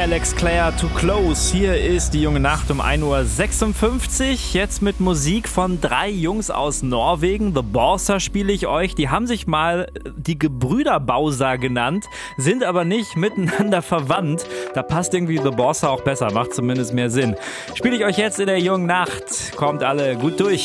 Alex Clare, Too Close. Hier ist die junge Nacht um 1:56 Uhr. Jetzt mit Musik von 3 Jungs aus Norwegen. The Borsa spiele ich euch. Die haben sich mal die Gebrüder Bausa genannt, sind aber nicht miteinander verwandt. Da passt irgendwie The Borsa auch besser, macht zumindest mehr Sinn. Spiele ich euch jetzt in der jungen Nacht. Kommt alle gut durch.